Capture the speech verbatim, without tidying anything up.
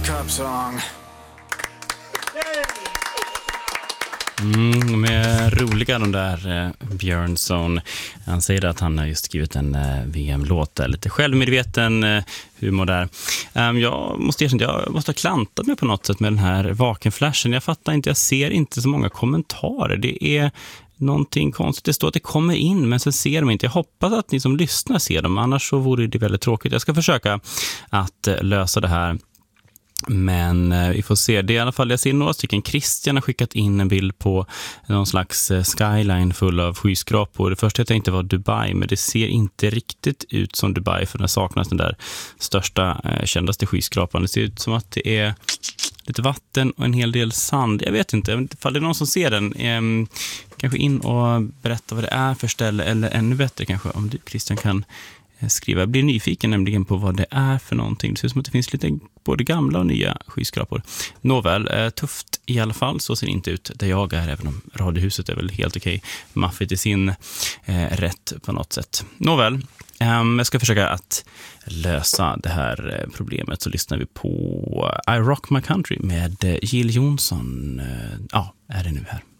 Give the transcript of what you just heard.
Cup song. Mm, med roliga de där eh, Björnsson. Han säger att han har just skrivit en eh, V M-låt där, lite självmedveten eh, humor där. Um, jag måste erkänna, jag måste ha klantat mig på något sätt med den här vakenflashen. Jag fattar inte, jag ser inte så många kommentarer. Det är någonting konstigt. Det står att det kommer in, men sen ser de inte. Jag hoppas att ni som lyssnar ser dem, annars så vore det väldigt tråkigt. Jag ska försöka att eh, lösa det här. Men eh, vi får se. Det är i alla fall, jag ser några stycken. Christian har skickat in en bild på någon slags eh, skyline full av skyskrapor. Det första jag tänkte var Dubai, men det ser inte riktigt ut som Dubai, för den saknas den där största, eh, kändaste skyskrapan. Det ser ut som att det är lite vatten och en hel del sand. Jag vet inte, ifall det är någon som ser den, eh, kanske in och berätta vad det är för ställe, eller ännu bättre kanske om du, Christian, kan skriva. Jag blir nyfiken nämligen på vad det är för någonting. Det ser ut som att det finns lite både gamla och nya skyskrapor. Nåväl, eh, tufft i alla fall. Så ser det inte ut där jag är, även om radiohuset är väl helt okej. Maffigt i sin eh, rätt på något sätt. Nåväl, eh, jag ska försöka att lösa det här eh, problemet. Så lyssnar vi på I Rock My Country med eh, Jill Johnson. Eh, ja, är det nu här.